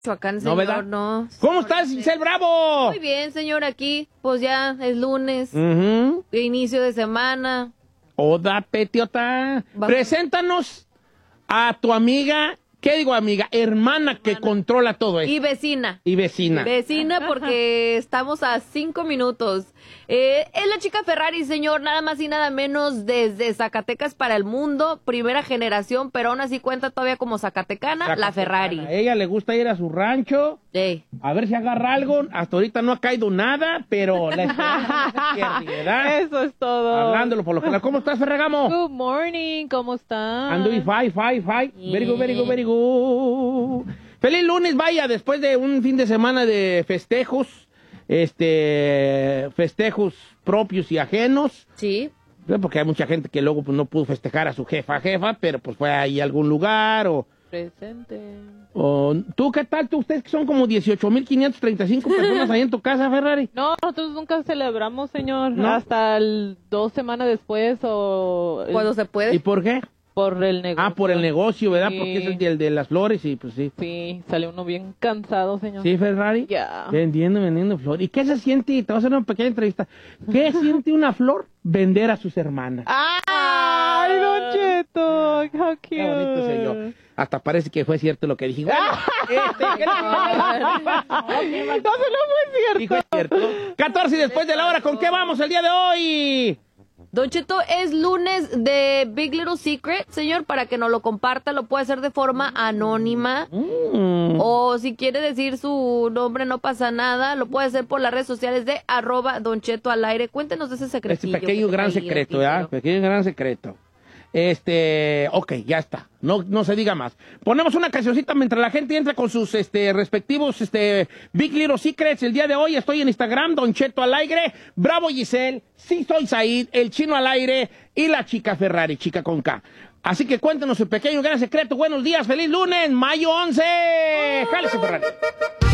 Michoacán, No, señor, ¿verdad? no. ¿Cómo estás, Giselle Bravo? Muy bien, señor, aquí, pues ya es lunes, Ujú. inicio de semana. Oda, petiota. Va. Preséntanos a tu amiga, ¿qué digo amiga? Hermana que controla todo esto. Y vecina. Y vecina. Vecina porque estamos a 5 minutos. Es la chica Ferrari, señor, nada más y nada menos desde Zacatecas para el mundo, primera generación, pero aún así cuenta todavía como zacatecana, la Ferrari. A ella le gusta ir a su rancho, Ey. a ver si agarra algo. Hasta ahorita no ha caído nada, pero la esperanza no se pierde, ¿verdad? Eso es todo. Hablándolo por lo general. ¿Cómo estás, Ferragamo? Good morning, ¿cómo están? Ando y fine. Very good, very good, very good. Feliz lunes, vaya, después de un fin de semana de festejos, festejos propios y ajenos, Sí. porque hay mucha gente que luego pues, no pudo festejar a su jefa, pero pues fue ahí a algún lugar Presente. o ¿tú qué tal? Ustedes que son como 18,535 personas ahí en tu casa, Ferrari. No, nosotros nunca celebramos, señor. ¿No? Hasta 2 semanas después o... Cuando se ¿Y puede. por qué? Por el negocio. Ah, por el negocio, ¿verdad? Sí. Porque es el de las flores y pues sí. Sí, sale uno bien cansado, señor. Sí, Ferrari. Ya. Vendiendo flor. ¿Y qué se siente? Te voy a hacer una pequeña entrevista. ¿Qué siente una flor vender a sus hermanas? ¡Ay, Don Cheto! How cute. Qué bonito soy yo. Hasta parece que fue cierto lo que dije. Bueno, ¿qué le No, eso no fue cierto. dijo? Es cierto. 14 y después de la hora, ¿con qué vamos el día de hoy? Don Cheto, es lunes de Big Little Secret, señor, para que nos lo comparta, lo puede hacer de forma anónima. O si quiere decir su nombre, no pasa nada, lo puede hacer por las redes sociales de @Don Cheto al aire. Cuéntenos de ese Este secretillo. pequeño que gran trae el secreto, ¿verdad? tintero. Pequeño gran secreto. Ok, ya está. No se diga más. Ponemos una cancioncita mientras la gente entra con sus respectivos Big Little Secrets. El día de hoy estoy en Instagram, Don Cheto al aire, Bravo Giselle, sí soy Said, el chino al aire y la chica Ferrari, chica con K. Así que cuéntenos su pequeño gran secreto. Buenos días, feliz lunes, mayo 11. ¡Jálese, Ferrari!